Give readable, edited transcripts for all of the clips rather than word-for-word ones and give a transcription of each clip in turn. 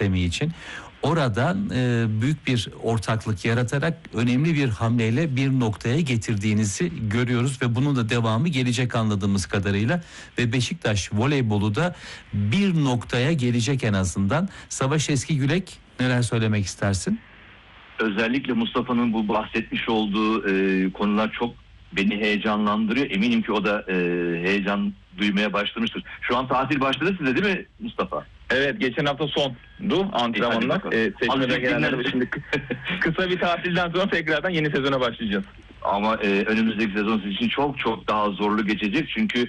sistemi için. Oradan büyük bir ortaklık yaratarak önemli bir hamleyle bir noktaya getirdiğinizi görüyoruz ve bunun da devamı gelecek anladığımız kadarıyla ve Beşiktaş voleybolu da bir noktaya gelecek en azından. Savaş Eskigülek, neler söylemek istersin? Özellikle Mustafa'nın bu bahsetmiş olduğu konular çok beni heyecanlandırıyor. Eminim ki o da heyecan duymaya başlamıştır. Şu an tatil başladı size değil mi Mustafa? Evet, geçen hafta sondu antrenmanlar. Seçmede gelenler şimdi kısa bir tatilden sonra tekrardan yeni sezona başlayacağız. Ama önümüzdeki sezon sizin için çok çok daha zorlu geçecek. Çünkü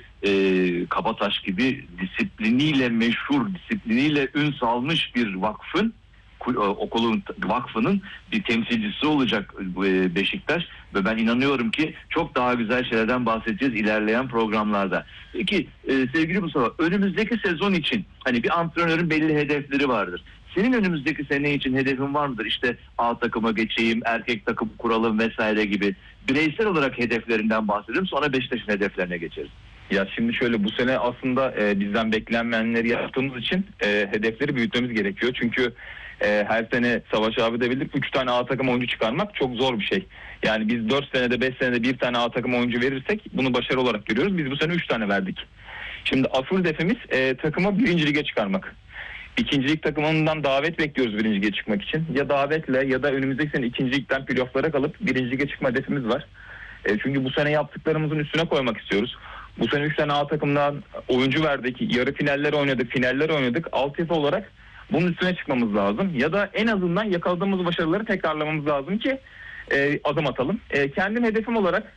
Kabataş gibi disipliniyle meşhur, disipliniyle ün salmış bir vakfın, okulun, vakfının bir temsilcisi olacak Beşiktaş ve ben inanıyorum ki çok daha güzel şeylerden bahsedeceğiz ilerleyen programlarda. Peki sevgili Mustafa, önümüzdeki sezon için hani bir antrenörün belli hedefleri vardır. Senin önümüzdeki sene için hedefin var mıdır? İşte A takıma geçeyim, erkek takım kuralım vesaire gibi bireysel olarak hedeflerinden bahsedelim, sonra Beşiktaş'ın hedeflerine geçeriz. Ya şimdi şöyle, bu sene aslında bizden beklenmeyenleri yaptığımız için hedefleri büyütmemiz gerekiyor. Çünkü her sene Savaş abi de bilir, 3 tane A takım oyuncu çıkarmak çok zor bir şey. Yani biz 4 senede 5 senede bir tane A takım oyuncu verirsek bunu başarı olarak görüyoruz. Biz bu sene 3 tane verdik. Şimdi asıl hedefimiz takımı 1. lige çıkarmak. İkincilik takımından davet bekliyoruz 1. lige çıkmak için. Ya davetle ya da önümüzdeki sene 2. ligden playoff'lara kalıp 1. lige çıkma hedefimiz var. Çünkü bu sene yaptıklarımızın üstüne koymak istiyoruz. Bu sene 3 tane A takımdan oyuncu verdik. Yarı finaller oynadık, finaller oynadık. Altyapı olarak bunun üstüne çıkmamız lazım. Ya da en azından yakaladığımız başarıları tekrarlamamız lazım ki adım atalım. Kendim hedefim olarak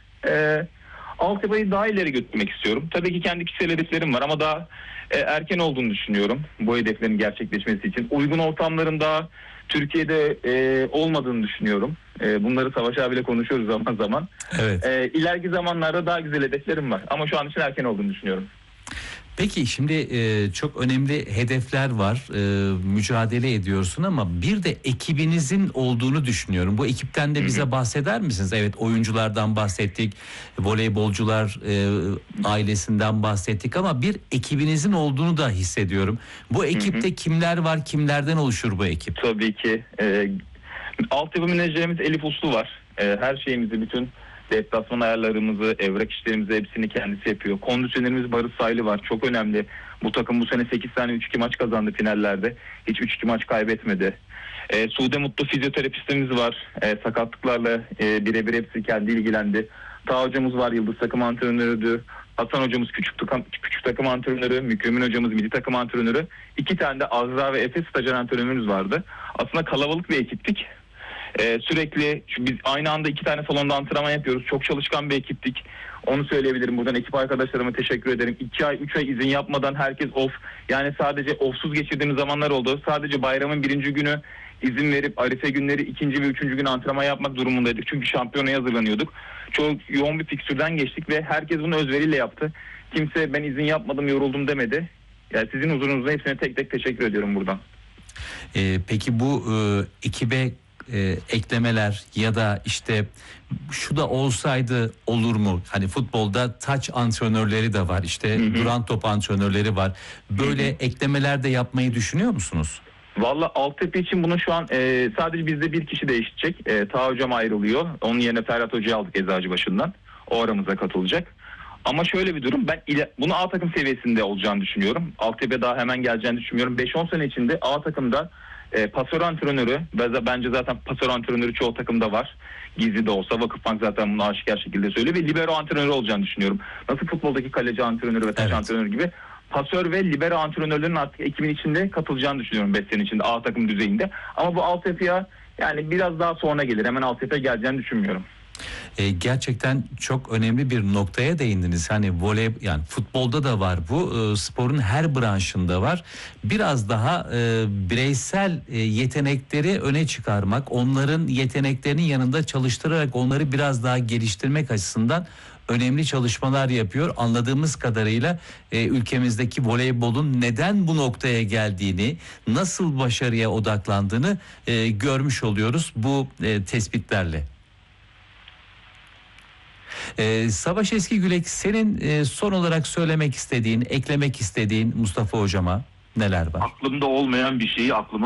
altyapıyı daha ileri götürmek istiyorum. Tabii ki kendi kişisel hedeflerim var ama daha erken olduğunu düşünüyorum bu hedeflerin gerçekleşmesi için. Uygun ortamların daha Türkiye'de olmadığını düşünüyorum. Bunları Savaş abiyle konuşuyoruz zaman zaman. Evet. İleriki zamanlarda daha güzel hedeflerim var ama şu an için erken olduğunu düşünüyorum. Peki şimdi çok önemli hedefler var, mücadele ediyorsun ama bir de ekibinizin olduğunu düşünüyorum. Bu ekipten de bize bahseder misiniz? Evet, oyunculardan bahsettik, voleybolcular ailesinden bahsettik ama bir ekibinizin olduğunu da hissediyorum. Bu ekipte kimler var, kimlerden oluşur bu ekip? Tabii ki. Altyapı menajerimiz Elif Uslu var. Her şeyimizi, bütün deplasman ayarlarımızı, evrak işlerimizi hepsini kendisi yapıyor. Kondisyonerimiz Barış Saylı var. Çok önemli. Bu takım bu sene 8 tane 3-2 maç kazandı finallerde. Hiç 3-2 maç kaybetmedi. Sude Mutlu fizyoterapistimiz var. Sakatlıklarla birebir hepsi kendi ilgilendi. Ta hocamız var, Yıldız takım antrenörüydü. Hasan hocamız küçük takım antrenörü, Mükremin hocamız milli takım antrenörü. 2 tane de Azra ve Efe stajyer antrenörümüz vardı. Aslında kalabalık bir ekiptik. Sürekli biz aynı anda 2 tane salonda antrenman yapıyoruz. Çok çalışkan bir ekiptik. Onu söyleyebilirim. Buradan ekip arkadaşlarıma teşekkür ederim. 2 ay 3 ay izin yapmadan herkes off. Yani sadece offsuz geçirdiğimiz zamanlar oldu. Sadece bayramın 1. günü izin verip Arife günleri 2. ve 3. gün antrenman yapmak durumundaydık. Çünkü şampiyonaya hazırlanıyorduk. Çok yoğun bir fikstürden geçtik ve herkes bunu özveriyle yaptı. Kimse ben izin yapmadım, yoruldum demedi. Yani sizin huzurunuzda hepsine tek tek teşekkür ediyorum buradan. Peki bu ekibe eklemeler ya da işte şu da olsaydı olur mu? Hani futbolda taç antrenörleri de var, işte duran top antrenörleri var. Böyle eklemeler de yapmayı düşünüyor musunuz? Valla altyapı için bunu şu an sadece bizde bir kişi değişecek. Ta hocam ayrılıyor. Onun yerine Ferhat Hoca'yı aldık Eczacıbaşı'ndan. O aramıza katılacak. Ama şöyle bir durum, ben bunu A takım seviyesinde olacağını düşünüyorum. Altyapıya daha hemen geleceğini düşünmüyorum. 5-10 sene içinde A takımda pasör antrenörü, bence zaten pasör antrenörü çoğu takımda var. Gizli de olsa Vakıfbank zaten bunu aşikar şekilde söylüyor ve libero antrenörü olacağını düşünüyorum. Nasıl futboldaki kaleci antrenörü ve taç antrenörü gibi pasör ve libero antrenörlerin artık ekibin içinde katılacağını düşünüyorum 5 sene içinde A takım düzeyinde. Ama bu altyapıya yani biraz daha sonra gelir. Hemen altyapıya geleceğini düşünmüyorum. Gerçekten çok önemli bir noktaya değindiniz. Hani voley, yani futbolda da var bu, sporun her branşında var. Biraz daha bireysel yetenekleri öne çıkarmak, onların yeteneklerinin yanında çalıştırarak onları biraz daha geliştirmek açısından önemli çalışmalar yapıyor. Anladığımız kadarıyla ülkemizdeki voleybolun neden bu noktaya geldiğini, nasıl başarıya odaklandığını görmüş oluyoruz bu tespitlerle. Savaş Eskigülek, senin son olarak söylemek istediğin, eklemek istediğin Mustafa hocama neler var? Aklımda olmayan bir şeyi aklıma